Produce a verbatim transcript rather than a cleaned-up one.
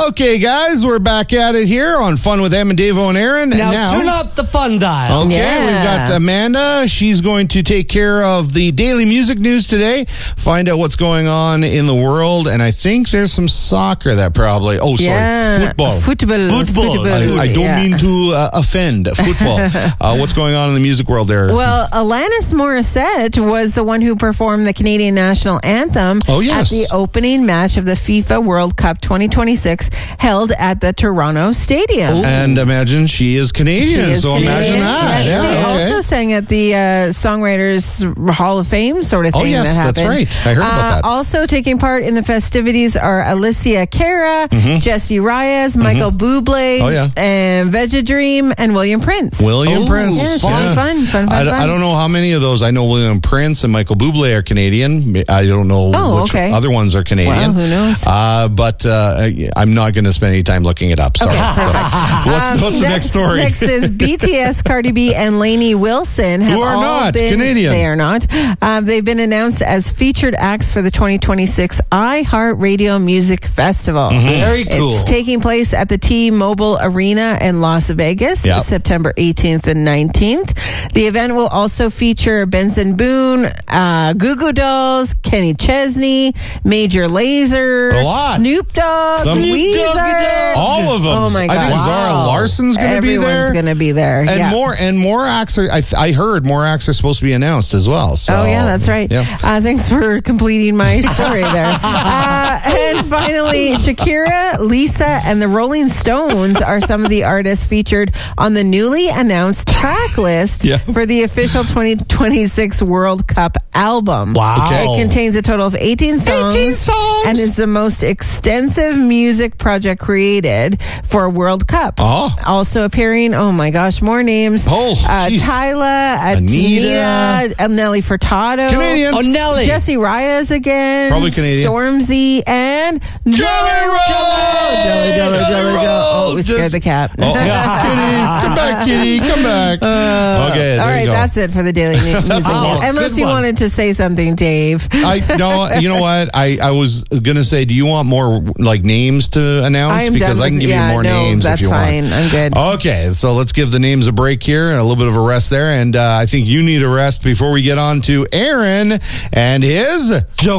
Okay, guys, we're back at it here on Fun with Em and Davo and Aaron. Now, now turn up the fun dial. Okay, Yeah. we've got Amanda. She's going to take care of the daily music news today, find out what's going on in the world, and I think there's some soccer that probably... Oh, sorry, Yeah. football. Football. Football. I, I don't yeah. mean to uh, offend football. uh, what's going on in the music world there? Well, Alanis Morissette was the one who performed the Canadian national anthem Oh, yes. at the opening match of the FIFA World Cup twenty twenty-six held at the Toronto Stadium. And imagine she is Canadian, She is so Canadian. imagine that. Yes, Yeah, she okay. also sang at the uh, Songwriters Hall of Fame sort of thing. Oh, yes, that that's happened. right. I heard about Uh, that. Also taking part in the festivities are Alicia Cara, Jesse Reyes, Michael Bublé, Mm-hmm. Oh, yeah. and Veggie Dream, and William Prince. William Oh, Prince. Yeah, fun, fun, fun, fun, I, fun. I don't know how many of those. I know William Prince and Michael Bublé are Canadian. I don't know Oh, which okay. other ones are Canadian. Wow, who knows? Uh, but uh, I'm not going to spend any time looking it up. Sorry. Okay, So, what's Um, what's the next story? Next is B T S, Cardi B, and Lainey Wilson. Have Who are all not been, Canadian. They are not. Um, they've been announced as featured acts for the twenty twenty-six iHeartRadio Music Festival. Very cool. It's taking place at the T-Mobile Arena in Las Vegas, Yep. September eighteenth and nineteenth. The event will also feature Benson Boone, uh, Goo Goo Dolls, Kenny Chesney, Major Lazer, A lot. Snoop Dogg, Some- Weezer. All of them. Oh, my I think gosh. Zara Wow. Larson's going to be Everyone's there. going to be there. and yeah. more and more acts are, I, th- I heard more acts are supposed to be announced as well. So, Oh, yeah, that's right. Yeah. Uh, thanks for completing my story there. Uh, and finally, Shakira, Lisa, and the Rolling Stones are some of the artists featured on the newly announced track list Yeah. for the official twenty twenty-six World Cup album. Wow. It contains a total of eighteen songs. eighteen songs. And is the most extensive music project created for a World Cup. Oh. Also appearing, oh my gosh, more names. Oh, uh, geez. Tyla, Anita, Anita. Nelly Furtado. Canadian. Oh, Nelly. Jesse Reyes again. Probably Canadian. Stormzy and Jelly Roll! Jelly, jelly, jelly, jelly. Oh, we scared the cat. Oh, kitty, come back, kitty, come back. okay, there All you right, go. that's it for the daily mu- music. Oh, news. Unless good you one. wanted to say something, Dave. I no, you know what? I, I was gonna say, do you want more like names to announce? I'm because done I can with- give yeah, you more no, names that's if you fine. want. I'm good. Okay, so let's give the names a break here and a little bit of a rest there. And uh, I think you need a rest before we get on to Aaron and his Joe